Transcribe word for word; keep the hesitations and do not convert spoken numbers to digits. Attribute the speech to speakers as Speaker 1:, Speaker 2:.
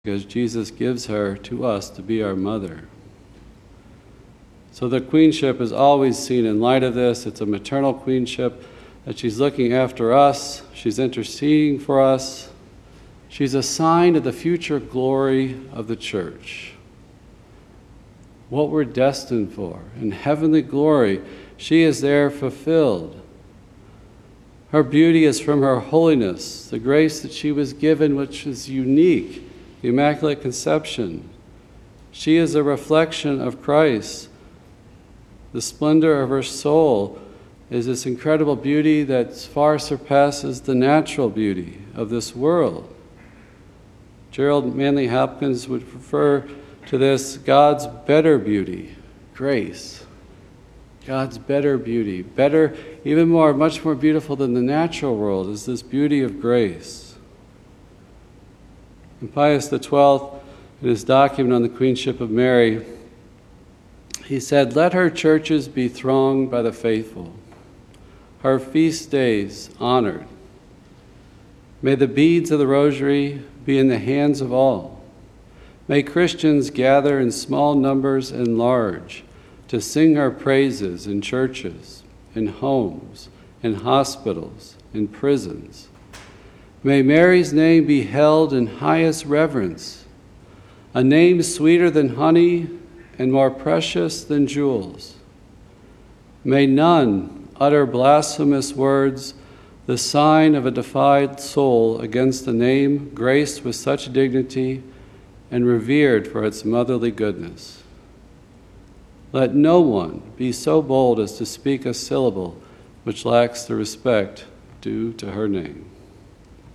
Speaker 1: because Jesus gives her to us to be our mother. So the queenship is always seen in light of this. It's a maternal queenship, that she's looking after us, she's interceding for us. She's a sign of the future glory of the church. What we're destined for, in heavenly glory, she is there fulfilled. Her beauty is from her holiness, the grace that she was given, which is unique, the Immaculate Conception. She is a reflection of Christ. The splendor of her soul is this incredible beauty that far surpasses the natural beauty of this world. Gerald Manley Hopkins would refer to this God's better beauty, grace. God's better beauty, better, even more, much more beautiful than the natural world, is this beauty of grace. And Pius the twelfth, in his document on the Queenship of Mary, he said, "Let her churches be thronged by the faithful, her feast days honored. May the beads of the rosary be in the hands of all. May Christians gather in small numbers and large to sing her praises in churches, in homes, in hospitals, in prisons. May Mary's name be held in highest reverence, a name sweeter than honey and more precious than jewels. May none utter blasphemous words, the sign of a defiled soul against a name graced with such dignity and revered for its motherly goodness. Let no one be so bold as to speak a syllable which lacks the respect due to her name."